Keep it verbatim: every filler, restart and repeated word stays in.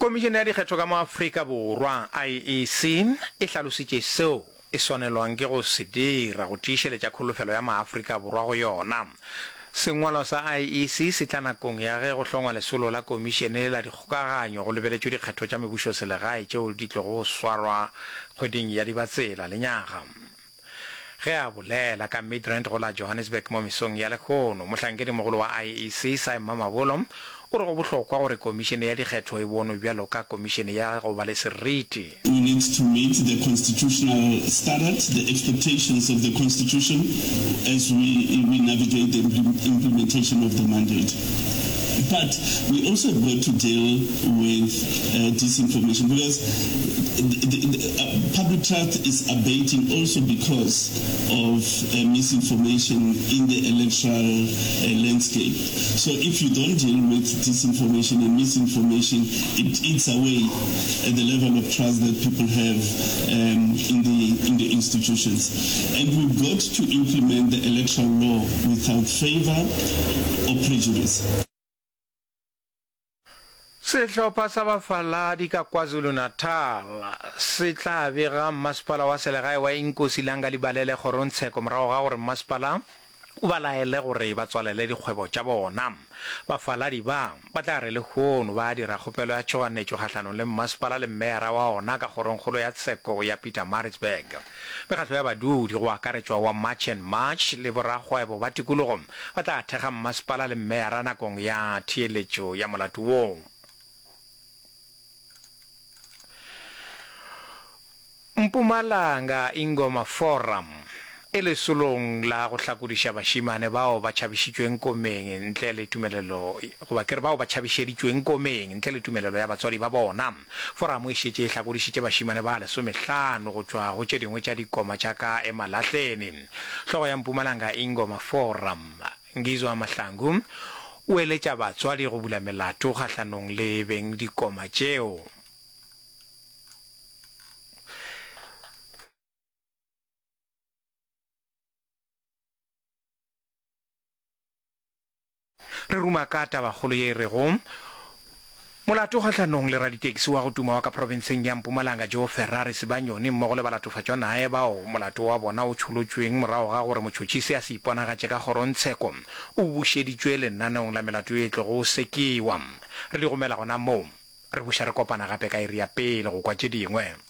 Komishene ya dikgetho ka mo Afrika Borwa I E C e hlalositše seo e swanelwang ke go se dira go tiišeletša kholofelo ya maAfrika Borwa go yona. Sengwalo sa I E C se tla nakong ya ge go hlongwa lesolo la komishene la dikgokaganyo go lebeletšwe dikgetho tša mebušo selegae tšeo di tlogo go swarwa kgweding ya Dibatsela lenyaga. Ge a bolela ka Midrand go la Johannesburg mo mesong ya lekgono, mohlankedi mogolo wa I E C Simon Mabolo o re go bohlokwa gore komishene ya dikgetho e bonwe bjalo ka komishene ya go ba le seriti. We need to meet the constitutional standard, the expectations of the constitution as we, we navigate the implementation of the mandate. But we also got to deal with uh, disinformation because the, the, the, uh, public trust is abating also because of uh, misinformation in the electoral uh, landscape. So if you don't deal with disinformation and misinformation, it eats away at the level of trust that people have um, in the in the institutions. And we've got to implement the electoral law without favor or prejudice. Sehlopha sa bafaladi ka KwaZulu-Natal se tla bega masepala wa selegae wa Inkosi Langalibalele Kgorontsheko morago ga gore masepala o ba laele gore ba tswalele dikgwebo tša bona. Bafaladi ba ba tla re lekgono ba dira kgopelo ya tšhoganetšo kgahlanong le masepala le mmera wa ona ka kgoronkgolo ya tsheko ya Pietermaritzburg. Mekgatlo ya badudi go akaretšwa wa March and March le borakgwebo ba tikologo ba tla thekga masepala le mmera nakong ya theeletšo ya molato woo. Mpumalanga Ingoma Forum e le solong la go hlakodiša bašimane bao ba tšhabišitšweng komeng ntle le tumelelo goba kere bao ba tšhabišeditšweng komeng ntle le tumelelo ya batswadi ba bona. Forum e šetše e hlakodišitše bašimane ba lesomehlano go tšwa go tše dingwe tša dikoma tša ka Emalahleni. Hlogo ya Mpumalanga Ingoma Forum Ngizwa Mahlangu o eletša batswadi go bula melato kgahlanong le beng dikoma tšeo. Re ruma ka tabagolo ye re go molato kgahlanong le raditaxi wa go tuma wa ka provinceng ya Mpumalanga Joe Ferrari Sibanyoni mmogo le balatofatšwa nae bao molato wa bona o tšholotšweng morago ga gore motšhotšhisi a se iponagatše ka Kgorontsheko o bušeditšwe lenaneong la melato e tle go sekiwa. Re le gomela gona moo re buša re kopana gape ka iri ya pele go kwa tše dingwe.